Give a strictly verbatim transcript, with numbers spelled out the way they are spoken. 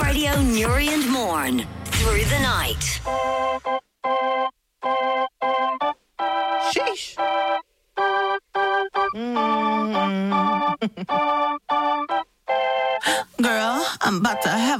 Radio Newry and Morn. Through the night. Sheesh. Mm. Girl, I'm about to have